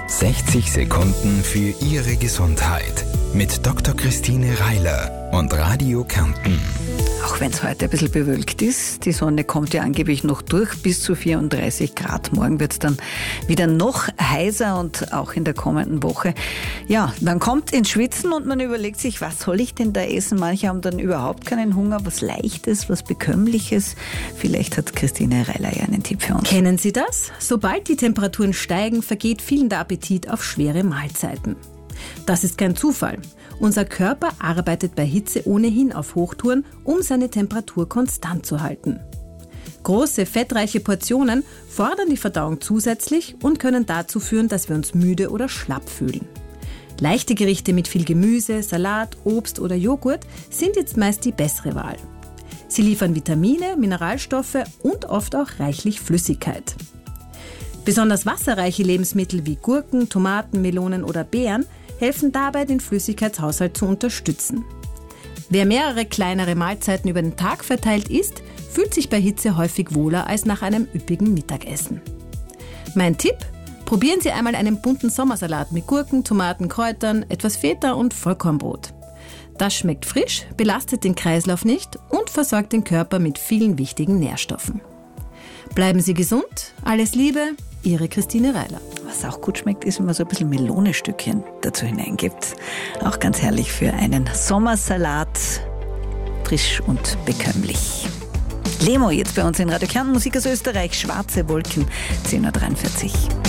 60 Sekunden für Ihre Gesundheit mit Dr. Christine Reiler und Radio Kärnten. Auch wenn es heute ein bisschen bewölkt ist, die Sonne kommt ja angeblich noch durch, bis zu 34 Grad. Morgen wird es dann wieder noch heißer und auch in der kommenden Woche. Ja, dann kommt ins Schwitzen und man überlegt sich, was soll ich denn da essen? Manche haben dann überhaupt keinen Hunger, was Leichtes, was Bekömmliches. Vielleicht hat Christine Reiler ja einen Tipp für uns. Kennen Sie das? Sobald die Temperaturen steigen, vergeht vielen der Appetit auf schwere Mahlzeiten. Das ist kein Zufall. Unser Körper arbeitet bei Hitze ohnehin auf Hochtouren, um seine Temperatur konstant zu halten. Große, fettreiche Portionen fordern die Verdauung zusätzlich und können dazu führen, dass wir uns müde oder schlapp fühlen. Leichte Gerichte mit viel Gemüse, Salat, Obst oder Joghurt sind jetzt meist die bessere Wahl. Sie liefern Vitamine, Mineralstoffe und oft auch reichlich Flüssigkeit. Besonders wasserreiche Lebensmittel wie Gurken, Tomaten, Melonen oder Beeren helfen dabei, den Flüssigkeitshaushalt zu unterstützen. Wer mehrere kleinere Mahlzeiten über den Tag verteilt isst, fühlt sich bei Hitze häufig wohler als nach einem üppigen Mittagessen. Mein Tipp? Probieren Sie einmal einen bunten Sommersalat mit Gurken, Tomaten, Kräutern, etwas Feta und Vollkornbrot. Das schmeckt frisch, belastet den Kreislauf nicht und versorgt den Körper mit vielen wichtigen Nährstoffen. Bleiben Sie gesund, alles Liebe, Ihre Christine Reiler. Was auch gut schmeckt, ist, wenn man so ein bisschen Melonestückchen dazu hineingibt. Auch ganz herrlich für einen Sommersalat. Frisch und bekömmlich. Lemo jetzt bei uns in Radio Kärnten, Musik aus Österreich, Schwarze Wolken, 10.43 Uhr.